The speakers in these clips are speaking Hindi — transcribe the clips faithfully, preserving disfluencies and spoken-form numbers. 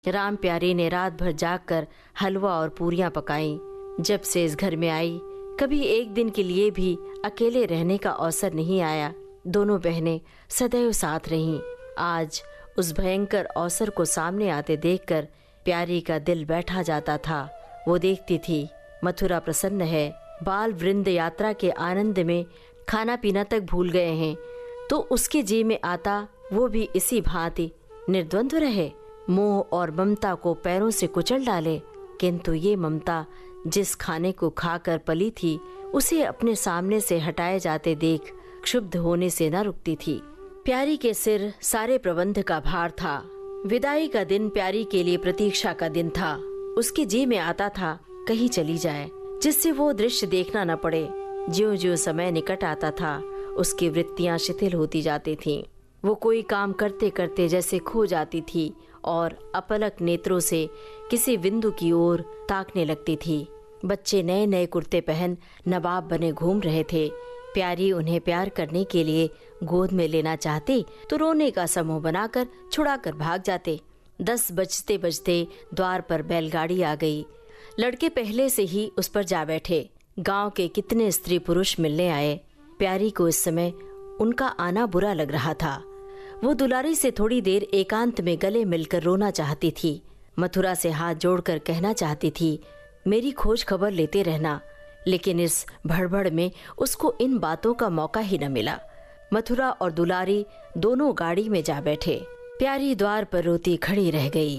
राम प्यारी ने रात भर जागकर हलवा और पूरियां पकाई। जब से इस घर में आई, कभी एक दिन के लिए भी अकेले रहने का अवसर नहीं आया। दोनों बहनें सदैव साथ रहीं। आज उस भयंकर अवसर को सामने आते देखकर प्यारी का दिल बैठा जाता था। वो देखती थी मथुरा प्रसन्न है, बाल वृंद यात्रा के आनंद में खाना पीना तक भूल गए हैं, तो उसके जी में आता वो भी इसी भांति निर्द्वंद्व रहे, मोह और ममता को पैरों से कुचल डाले। किंतु ये ममता जिस खाने को खाकर पली थी, उसे अपने सामने से हटाए जाते देख क्षुब्ध होने से न रुकती थी। प्यारी के सिर सारे प्रबंध का भार था। विदाई का दिन प्यारी के लिए प्रतीक्षा का दिन था। उसके जी में आता था कहीं चली जाए, जिससे वो दृश्य देखना न पड़े। ज्यों ज्यों समय निकट आता था, उसकी वृत्तियां शिथिल होती जाती थीं। वो कोई काम करते करते जैसे खो जाती थी और अपलक नेत्रों से किसी बिंदु की ओर ताकने लगती थी। बच्चे नए नए कुर्ते पहन नवाब बने घूम रहे थे। प्यारी उन्हें प्यार करने के लिए गोद में लेना चाहती तो रोने का समूह बनाकर छुड़ाकर भाग जाते। दस बजते बजते द्वार पर बैलगाड़ी आ गई। लड़के पहले से ही उस पर जा बैठे। गांव के कितने स्त्री पुरुष मिलने आए। प्यारी को इस समय उनका आना बुरा लग रहा था। वो दुलारी से थोड़ी देर एकांत में गले मिलकर रोना चाहती थी। मथुरा से हाथ जोड़कर कहना चाहती थी, मेरी खोज खबर लेते रहना, लेकिन इस भड़बड़ में उसको इन बातों का मौका ही न मिला। मथुरा और दुलारी दोनों गाड़ी में जा बैठे। प्यारी द्वार पर रोती खड़ी रह गई।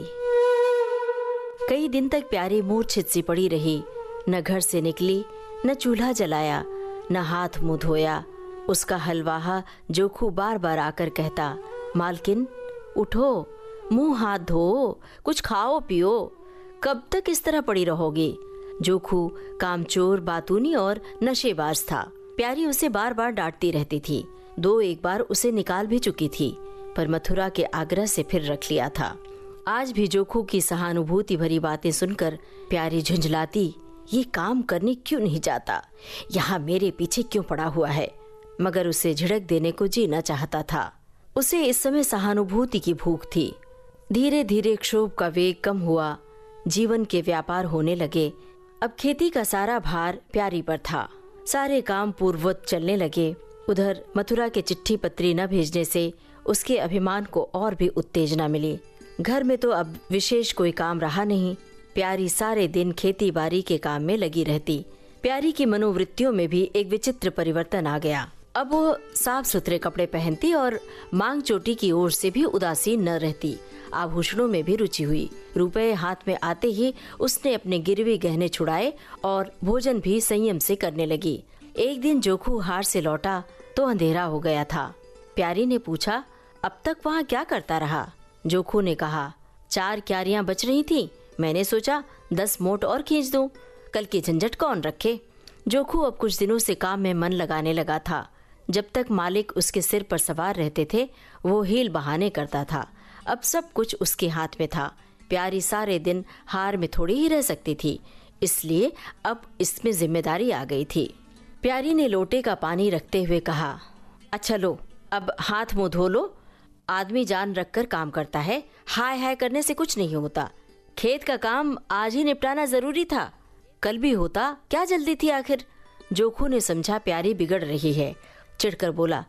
कई दिन तक प्यारी मूर्छित सी पड़ी रही। न घर से निकली, न चूल्हा जलाया, न हाथ मुंह धोया। उसका हलवाहा जोखू बार बार आकर कहता, मालकिन उठो, मुंह हाथ धो, कुछ खाओ पियो, कब तक इस तरह पड़ी रहोगी। जोखू कामचोर, बातूनी और नशेबाज था। प्यारी उसे बार बार डांटती रहती थी। दो एक बार उसे निकाल भी चुकी थी, पर मथुरा के आग्रह से फिर रख लिया था। आज भी जोखू की सहानुभूति भरी बातें सुनकर प्यारी झुंझलाती, ये काम करने क्यों नहीं जाता, यहाँ मेरे पीछे क्यों पड़ा हुआ है। मगर उसे झिड़क देने को जी न चाहता था। उसे इस समय सहानुभूति की भूख थी। धीरे धीरे क्षोभ का वेग कम हुआ। जीवन के व्यापार होने लगे। अब खेती का सारा भार प्यारी पर था। सारे काम पूर्ववत चलने लगे। उधर मथुरा के चिट्ठी पत्री न भेजने से उसके अभिमान को और भी उत्तेजना मिली। घर में तो अब विशेष कोई काम रहा नहीं। प्यारी सारे दिन खेती बाड़ी के काम में लगी रहती। प्यारी की मनोवृत्तियों में भी एक विचित्र परिवर्तन आ गया। अब वो साफ सुथरे कपड़े पहनती और मांग चोटी की ओर से भी उदासीन न रहती। आभूषणों में भी रुचि हुई। रुपए हाथ में आते ही उसने अपने गिरवी गहने छुड़ाए और भोजन भी संयम से करने लगी। एक दिन जोखू हार से लौटा तो अंधेरा हो गया था। प्यारी ने पूछा, अब तक वहाँ क्या करता रहा? जोखू ने कहा, चार क्यारियां बच रही थी, मैंने सोचा दस मोट और खींच दूं, कल की झंझट कौन रखे। जोखू अब कुछ दिनों से काम में मन लगाने लगा था। जब तक मालिक उसके सिर पर सवार रहते थे, वो हील बहाने करता था। अब सब कुछ उसके हाथ में था। प्यारी सारे दिन हार में थोड़ी ही रह सकती थी, इसलिए अब इसमें जिम्मेदारी आ गई थी। प्यारी ने लोटे का पानी रखते हुए कहा, अच्छा लो, अब हाथ मुंह धो लो। आदमी जान रखकर काम करता है, हाय हाय करने से कुछ नहीं होता। खेत का काम आज ही निपटाना जरूरी था, कल भी होता, क्या जल्दी थी आखिर। जोखू ने समझा प्यारी बिगड़ रही है। चिढ़कर बोला,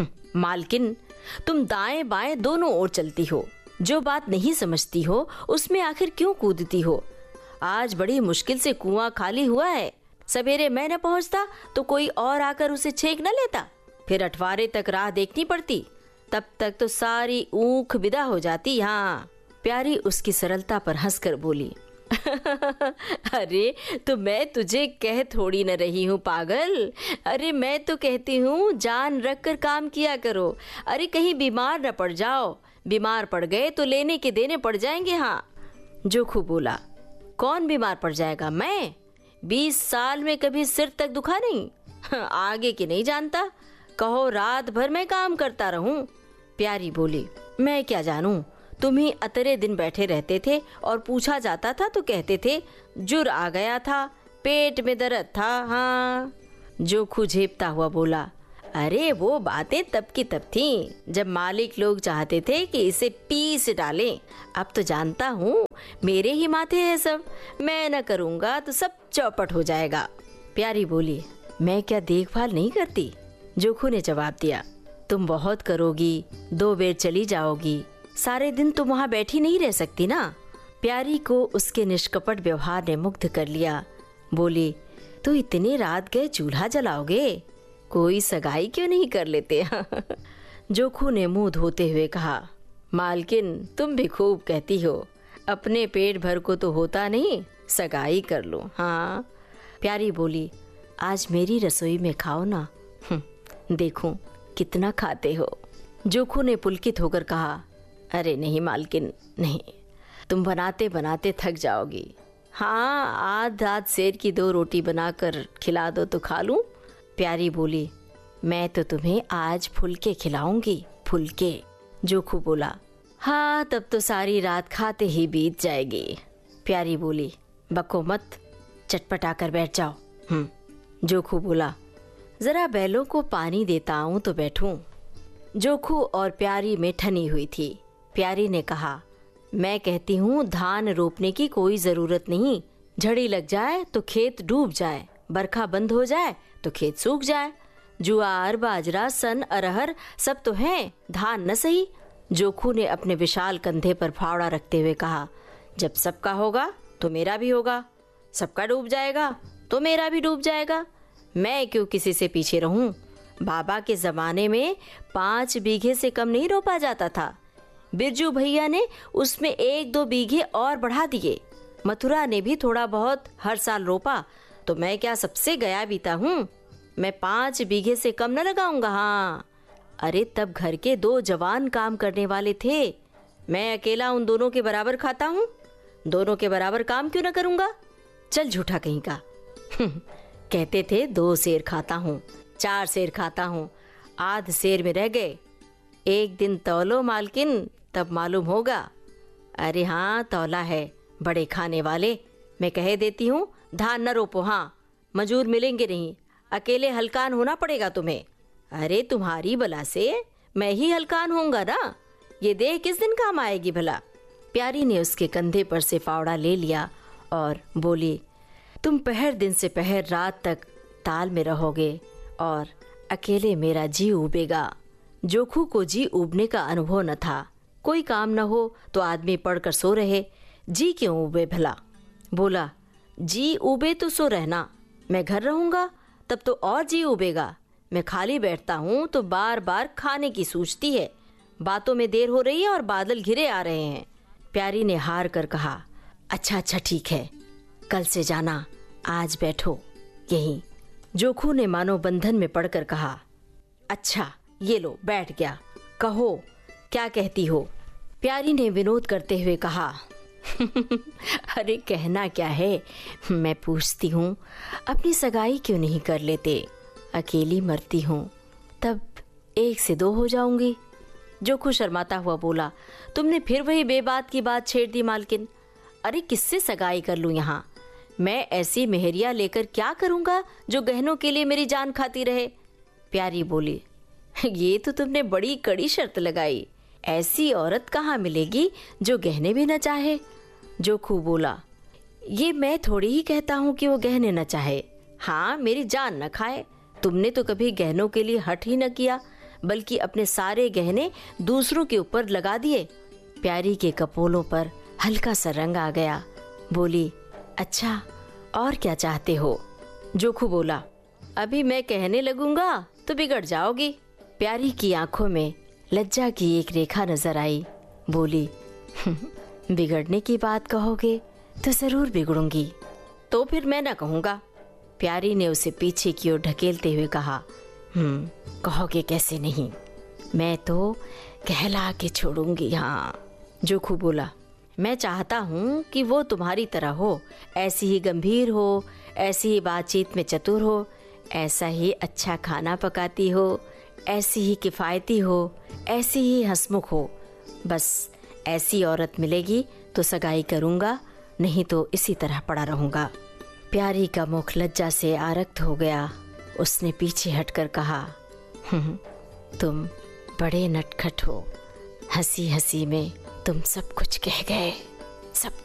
मालकिन तुम दाएं बाएं दोनों ओर चलती हो, जो बात नहीं समझती हो उसमें आखिर क्यों कूदती हो। आज बड़ी मुश्किल से कुआं खाली हुआ है, सवेरे मैं न पहुंचता तो कोई और आकर उसे छेक न लेता, फिर अठवारे तक राह देखनी पड़ती, तब तक तो सारी ऊख विदा हो जाती। हाँ। प्यारी उसकी सरलता पर हंसकर बोली, अरे तो मैं तुझे कह थोड़ी न रही हूँ पागल, अरे मैं तो कहती हूँ जान रख कर काम किया करो। अरे कहीं बीमार न पड़ जाओ, बीमार पड़ गए तो लेने के देने पड़ जाएंगे। हाँ। जोखू बोला, कौन बीमार पड़ जाएगा? मैं बीस साल में कभी सिर तक दुखा नहीं, आगे की नहीं जानता, कहो रात भर मैं काम करता रहूं। प्यारी बोली, मैं क्या जानूं, तुम ही अतरे दिन बैठे रहते थे और पूछा जाता था तो कहते थे जुर आ गया था, पेट में दर्द था। हाँ। जोखू झेपता हुआ बोला, अरे वो बातें तब की तब थीं, जब मालिक लोग चाहते थे कि इसे पीस डालें। अब तो जानता हूँ मेरे ही माथे है सब, मैं न करूँगा तो सब चौपट हो जाएगा। प्यारी बोली, मैं क्या देखभाल नहीं करती? जोखू ने जवाब दिया, तुम बहुत करोगी, दो बेर चली जाओगी, सारे दिन तुम वहाँ बैठी नहीं रह सकती ना। प्यारी को उसके निष्कपट व्यवहार ने मुग्ध कर लिया। बोली, तो इतनी रात गए चूल्हा जलाओगे? कोई सगाई क्यों नहीं कर लेते? जोखू ने मुंह धोते हुए कहा, मालकिन तुम भी खूब कहती हो, अपने पेट भर को तो होता नहीं, सगाई कर लो। हाँ। प्यारी बोली, आज मेरी रसोई में खाओ ना, देखूं कितना खाते हो। जोखू ने पुलकित होकर कहा, अरे नहीं मालकिन नहीं, तुम बनाते बनाते थक जाओगी। हाँ, आध आध सेर की दो रोटी बनाकर खिला दो तो खा लूं। प्यारी बोली, मैं तो तुम्हें आज फुलके खिलाऊंगी, फुलके। जोखू बोला, हाँ तब तो सारी रात खाते ही बीत जाएगी। प्यारी बोली, बको मत, चटपटा कर बैठ जाओ। हम्म। जोखू बोला, जरा बैलों को पानी देता हूँ तो बैठूं। जोखू और प्यारी में ठनी हुई थी। प्यारी ने कहा, मैं कहती हूँ धान रोपने की कोई जरूरत नहीं, झड़ी लग जाए तो खेत डूब जाए, बरखा बंद हो जाए तो खेत सूख जाए। जुआर, बाजरा, सन, अरहर सब तो हैं, धान न सही। जोखू ने अपने विशाल कंधे पर फावड़ा रखते हुए कहा, जब सबका होगा तो मेरा भी होगा, सबका डूब जाएगा तो मेरा भी डूब जाएगा। मैं क्यों किसी से पीछे रहूं? बाबा के जमाने में पाँच बीघे से कम नहीं रोपा जाता था। बिरजू भैया ने उसमें एक दो बीघे और बढ़ा दिए। मथुरा ने भी थोड़ा बहुत हर साल रोपा, तो मैं क्या सबसे गया बीता हूँ? मैं पाँच बीघे से कम न लगाऊंगा। हाँ, अरे तब घर के दो जवान काम करने वाले थे, मैं अकेला उन दोनों के बराबर खाता हूँ? दोनों के बराबर काम क्यों न करूँगा? चल झूठा कहीं का। कहते थे दो सेर खाता हूँ, चार सेर खाता हूँ, आध सेर में रह गए। एक दिन तौलो मालकिन, तब मालूम होगा। अरे हाँ तौला है, बड़े खाने वाले। मैं कह देती हूँ धान न रोपो, हाँ मजूर मिलेंगे नहीं, अकेले हलकान होना पड़ेगा तुम्हें। अरे तुम्हारी बला से मैं ही हलकान होऊंगा ना, ये देह किस दिन काम आएगी भला। प्यारी ने उसके कंधे पर से फावड़ा ले लिया और बोली, तुम पहर दिन से पहर रात तक ताल में रहोगे और अकेले मेरा जी उबेगा। जोखू को जी उबने का अनुभव न था। कोई काम न हो तो आदमी पढ़कर सो रहे, जी क्यों उबे भला। बोला, जी उबे तो सो रहना, मैं घर रहूंगा तब तो और जी उबेगा। मैं खाली बैठता हूँ तो बार बार खाने की सूझती है। बातों में देर हो रही है और बादल घिरे आ रहे हैं। प्यारी ने हार कर कहा, अच्छा अच्छा ठीक है, कल से जाना, आज बैठो यहीं। जोखू ने मानो बंधन में पड़कर कहा, अच्छा ये लो बैठ गया, कहो क्या कहती हो। प्यारी ने विनोद करते हुए कहा, अरे कहना क्या है, मैं पूछती हूँ अपनी सगाई क्यों नहीं कर लेते? अकेली मरती हूँ, तब एक से दो हो जाऊंगी। जोखू शर्माता हुआ बोला, तुमने फिर वही बेबात की बात छेड़ दी मालकिन। अरे किससे सगाई कर लूं यहाँ? मैं ऐसी मेहरिया लेकर क्या करूँगा जो गहनों के लिए मेरी जान खाती रहे। प्यारी बोली, ये तो तुमने बड़ी कड़ी शर्त लगाई, ऐसी औरत कहाँ मिलेगी जो गहने भी न चाहे। जोखू बोला, ये मैं थोड़ी ही कहता हूँ कि वो गहने न चाहे, हाँ मेरी जान न खाए। तुमने तो कभी गहनों के लिए हट ही न किया, बल्कि अपने सारे गहने दूसरों के ऊपर लगा दिए। प्यारी के कपोलों पर हल्का सा रंग आ गया। बोली, अच्छा और क्या चाहते हो? जोखू बोला, अभी मैं कहने लगूंगा तो बिगड़ जाओगी। प्यारी की आंखों में लज्जा की एक रेखा नजर आई। बोली, बिगड़ने की बात कहोगे तो जरूर बिगड़ूंगी। तो फिर मैं ना कहूँगा। प्यारी ने उसे पीछे की ओर ढकेलते हुए कहा, हम्म कहोगे कैसे नहीं, मैं तो कहला के छोड़ूंगी। हाँ। जोखू बोला, मैं चाहता हूँ कि वो तुम्हारी तरह हो, ऐसी ही गंभीर हो, ऐसी ही बातचीत में चतुर हो, ऐसा ही अच्छा खाना पकाती हो, ऐसी ही किफ़ायती हो, ऐसी ही हंसमुख हो। बस ऐसी औरत मिलेगी तो सगाई करूँगा, नहीं तो इसी तरह पड़ा रहूँगा। प्यारी का मुख लज्जा से आरक्त हो गया। उसने पीछे हटकर कहा, तुम बड़े नटखट हो, हंसी हंसी में तुम सब कुछ कह गए, सब